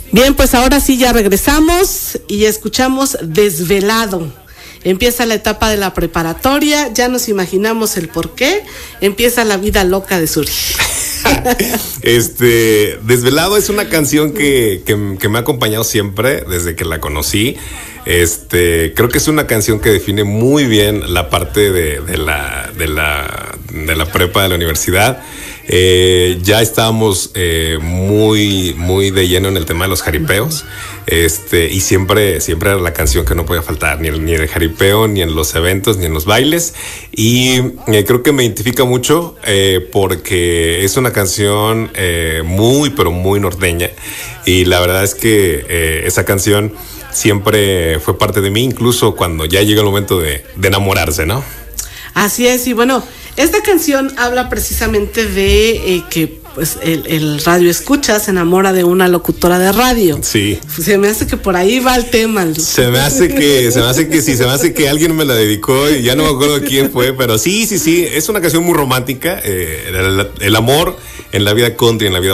Bien, pues ahora sí ya regresamos y escuchamos Desvelado. Empieza la etapa de la preparatoria, ya nos imaginamos el porqué, empieza la vida loca de Suri. Desvelado es una canción que me ha acompañado siempre desde que la conocí. Creo que es una canción que define muy bien la parte de la prepa de la universidad. Ya estábamos muy de lleno en el tema de los jaripeos, y siempre era la canción que no podía faltar, ni en el jaripeo, ni en los eventos, ni en los bailes. Y creo que me identifica mucho porque es una canción pero muy norteña, y la verdad es que esa canción siempre fue parte de mí, incluso cuando ya llega el momento de enamorarse, ¿no? Así es, y bueno, esta canción habla precisamente de que pues el radio escucha se enamora de una locutora de radio. Sí. Se me hace que por ahí va el tema. Se me hace que alguien me la dedicó y ya no me acuerdo quién fue, pero sí, es una canción muy romántica, el amor en la vida country, en la vida